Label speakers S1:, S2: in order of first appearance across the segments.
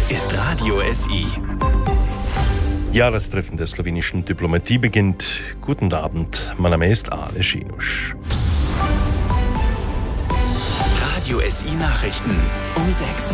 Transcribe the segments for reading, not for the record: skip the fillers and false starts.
S1: ist Radio SI.
S2: Jahrestreffen der slowenischen Diplomatie beginnt. Guten Abend, mein Name ist Aleš Šinuš.
S1: Radio SI Nachrichten um 6.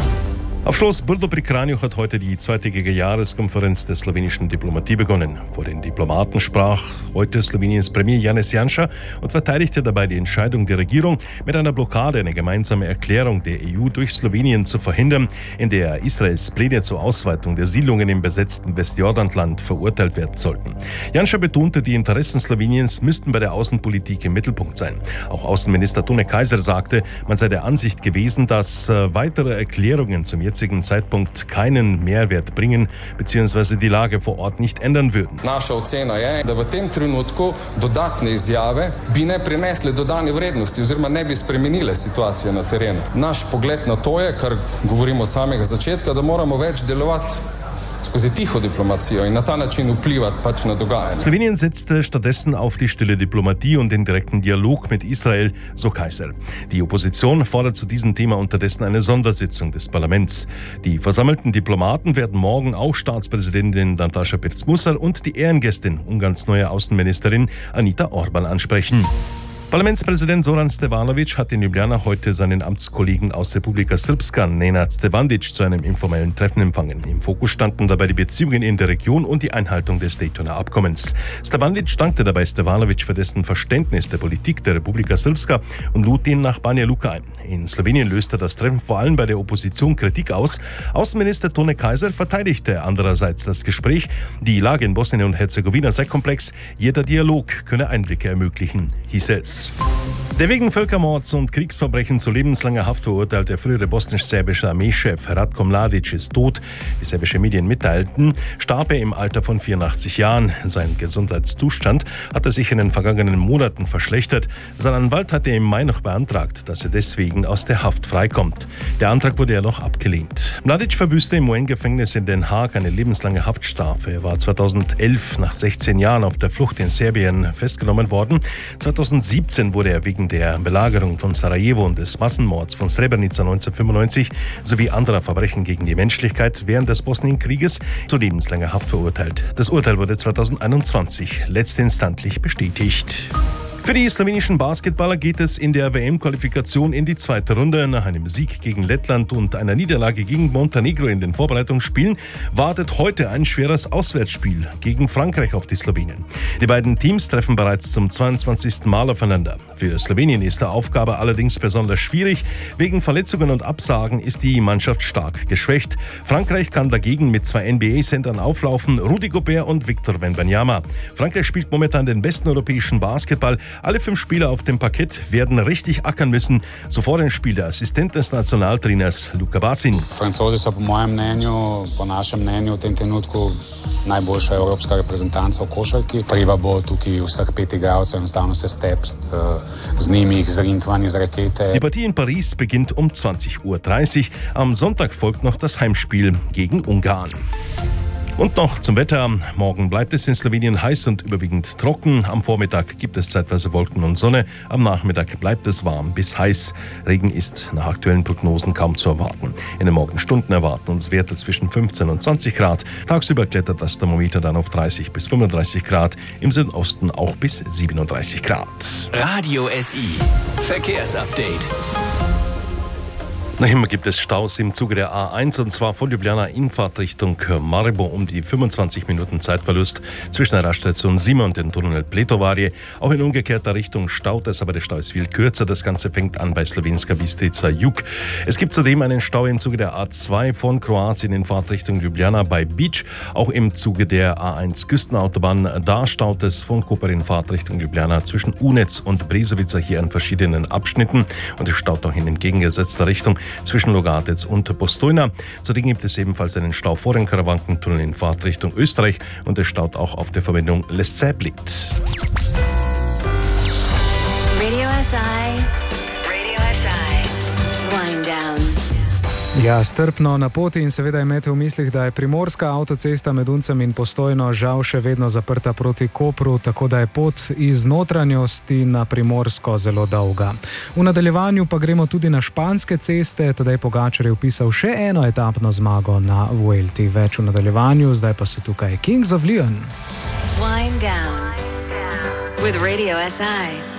S2: Auf Schloss Brdo pri Kranju hat heute die zweitägige Jahreskonferenz der slowenischen Diplomatie begonnen. Vor den Diplomaten sprach heute Sloweniens Premier Janez Janša und verteidigte dabei die Entscheidung der Regierung, mit einer Blockade eine gemeinsame Erklärung der EU durch Slowenien zu verhindern, in der Israels Pläne zur Ausweitung der Siedlungen im besetzten Westjordanland verurteilt werden sollten. Janša betonte, die Interessen Sloweniens müssten bei der Außenpolitik im Mittelpunkt sein. Auch Außenminister Tone Kaiser sagte, man sei der Ansicht gewesen, dass weitere Erklärungen zum jetzigen Zeitpunkt keinen Mehrwert bringen bzw. die Lage vor Ort nicht ändern würden.
S3: Naša ocena je, da v tem trenutku dodatne izjave bi ne prinesle dodane vrednosti oziroma ne bi spremenile situacije na terenu. Naš pogled na to je, kar govorimo od samega začetka, da moramo več delovati skozi tiho Diplomatie und na ta način vplivati pač na dogajanje.
S2: Slowenien setzte stattdessen auf die stille Diplomatie und den direkten Dialog mit Israel, so Kaiser. Die Opposition fordert zu diesem Thema unterdessen eine Sondersitzung des Parlaments. Die versammelten Diplomaten werden morgen auch Staatspräsidentin Nataša Pirc-Musar und die Ehrengästin, Ungarns neue Außenministerin Anita Orban, ansprechen. Parlamentspräsident Zoran Stevanović hat in Ljubljana heute seinen Amtskollegen aus Republika Srpska, Nenad Stevandić, zu einem informellen Treffen empfangen. Im Fokus standen dabei die Beziehungen in der Region und die Einhaltung des Daytoner Abkommens. Stevandić dankte dabei Stevanović für dessen Verständnis der Politik der Republika Srpska und lud ihn nach Banja Luka ein. In Slowenien löste das Treffen vor allem bei der Opposition Kritik aus. Außenminister Tone Kaiser verteidigte andererseits das Gespräch. Die Lage in Bosnien und Herzegowina sei komplex. Jeder Dialog könne Einblicke ermöglichen, hieß es. Der wegen Völkermords und Kriegsverbrechen zu lebenslanger Haft verurteilte frühere bosnisch-serbische Armeechef Ratko Mladić ist tot. Wie serbische Medien mitteilten, starb er im Alter von 84 Jahren. Sein Gesundheitszustand hatte sich in den vergangenen Monaten verschlechtert. Sein Anwalt hatte im Mai noch beantragt, dass er deswegen aus der Haft freikommt. Der Antrag wurde jedoch abgelehnt. Mladić verbüßte im UN-Gefängnis in Den Haag eine lebenslange Haftstrafe. Er war 2011 nach 16 Jahren auf der Flucht in Serbien festgenommen worden. 2017 wurde er wegen der Belagerung von Sarajevo und des Massenmords von Srebrenica 1995 sowie anderer Verbrechen gegen die Menschlichkeit während des Bosnienkrieges zu lebenslanger Haft verurteilt. Das Urteil wurde 2021 letztinstanzlich bestätigt. Für die slowenischen Basketballer geht es in der WM-Qualifikation in die zweite Runde. Nach einem Sieg gegen Lettland und einer Niederlage gegen Montenegro in den Vorbereitungsspielen wartet heute ein schweres Auswärtsspiel gegen Frankreich auf die Slowenen. Die beiden Teams treffen bereits zum 22. Mal aufeinander. Für Slowenien ist die Aufgabe allerdings besonders schwierig. Wegen Verletzungen und Absagen ist die Mannschaft stark geschwächt. Frankreich kann dagegen mit zwei NBA-Centern auflaufen, Rudy Gobert und Victor Wembanyama. Frankreich spielt momentan den besten europäischen Basketball. Alle 5 Spieler auf dem Parkett werden richtig ackern müssen, so vor dem Spiel der Assistent des Nationaltrainers Luka Basin.
S4: Francozi so po našem mnenju v tem trenutku najboljša evropska reprezentanca v košarki. Treba bo tukaj vseh 5 igralcev enostavno se stepst z njimi, jih zrintvanje z Rakete.
S2: Die Partie in Paris beginnt um 20:30 Uhr. Am Sonntag folgt noch das Heimspiel gegen Ungarn. Und noch zum Wetter. Morgen bleibt es in Slowenien heiß und überwiegend trocken. Am Vormittag gibt es zeitweise Wolken und Sonne. Am Nachmittag bleibt es warm bis heiß. Regen ist nach aktuellen Prognosen kaum zu erwarten. In den Morgenstunden erwarten uns Werte zwischen 15 und 20 Grad. Tagsüber klettert das Thermometer dann auf 30 bis 35 Grad. Im Südosten auch bis 37 Grad.
S1: Radio SI Verkehrsupdate.
S2: Noch immer gibt es Staus im Zuge der A1 und zwar von Ljubljana in Fahrtrichtung Maribor um die 25 Minuten Zeitverlust zwischen der Raststation Sima und dem Tunnel Pletovarje. Auch in umgekehrter Richtung staut es, aber der Stau ist viel kürzer. Das Ganze fängt an bei Slovenska Bistrica Jug. Es gibt zudem einen Stau im Zuge der A2 von Kroatien in Fahrtrichtung Ljubljana bei Beach. Auch im Zuge der A1 Küstenautobahn, da staut es von Koper in Fahrtrichtung Ljubljana zwischen Unetz und Brezovica hier an verschiedenen Abschnitten. Und es staut auch in entgegengesetzter Richtung zwischen Logatec und Postojna. Zudem gibt es ebenfalls einen Stau vor den Karawankentunnel in Fahrtrichtung Österreich und es staut auch auf der Verbindung Lesce-Blit.
S5: Radio SI. Wind down. Ja, strpno na poti in seveda imete v mislih, da je primorska avtocesta med Uncem in Postojno žal še vedno zaprta proti Kopru, tako da je pot iz notranjosti na Primorsko zelo dolga. V nadaljevanju pa gremo tudi na španske ceste, Tadej Pogačar je vpisal še eno etapno zmago na Vuelti. Več v nadaljevanju, zdaj pa so tukaj Kings of Leon.
S6: Wind down with Radio SI.